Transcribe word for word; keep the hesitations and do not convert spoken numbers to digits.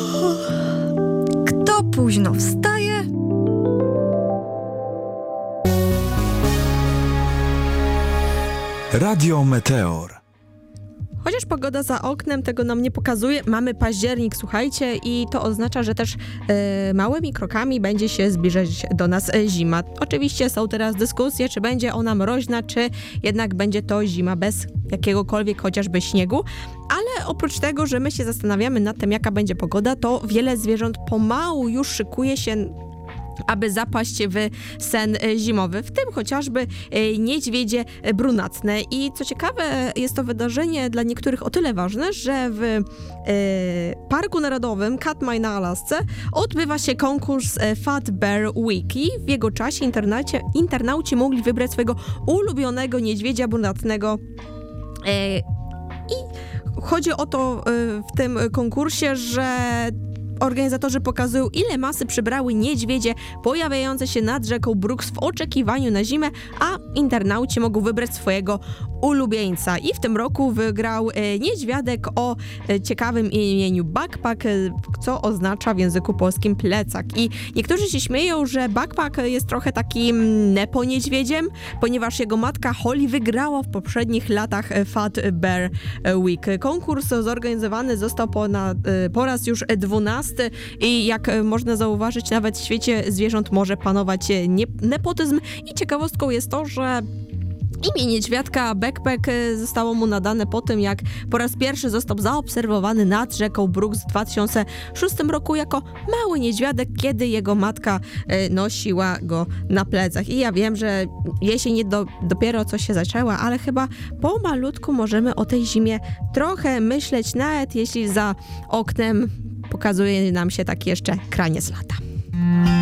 Kto późno wstaje? Radio Meteor. Chociaż pogoda za oknem tego nam nie pokazuje, mamy październik, słuchajcie, i to oznacza, że też e, małymi krokami będzie się zbliżać do nas e, zima. Oczywiście są teraz dyskusje, czy będzie ona mroźna, czy jednak będzie to zima bez jakiegokolwiek chociażby śniegu, ale oprócz tego, że my się zastanawiamy nad tym, jaka będzie pogoda, to wiele zwierząt pomału już szykuje się, aby zapaść w sen zimowy, w tym chociażby niedźwiedzie brunatne. I co ciekawe, jest to wydarzenie dla niektórych o tyle ważne, że w e, Parku Narodowym Katmai na Alasce odbywa się konkurs Fat Bear Week i w jego czasie internauci, internauci mogli wybrać swojego ulubionego niedźwiedzia brunatnego. E, I chodzi o to e, w tym konkursie, że organizatorzy pokazują, ile masy przybrały niedźwiedzie pojawiające się nad rzeką Brooks w oczekiwaniu na zimę, a internauci mogą wybrać swojego ulubieńca. I w tym roku wygrał e, niedźwiadek o e, ciekawym imieniu Backpack, e, co oznacza w języku polskim plecak. I niektórzy się śmieją, że Backpack jest trochę takim nepo-niedźwiedziem, ponieważ jego matka Holly wygrała w poprzednich latach Fat Bear Week. Konkurs zorganizowany został po, na, e, po raz już dwunasty i jak można zauważyć, nawet w świecie zwierząt może panować nie, nepotyzm. I ciekawostką jest to, że imię niedźwiadka Backpack zostało mu nadane po tym, jak po raz pierwszy został zaobserwowany nad rzeką Brooks w dwa tysiące szóstym roku jako mały niedźwiadek, kiedy jego matka nosiła go na plecach. I ja wiem, że jesień nie do, dopiero co się zaczęła, ale chyba pomalutku możemy o tej zimie trochę myśleć, nawet jeśli za oknem pokazuje nam się taki jeszcze kraniec lata.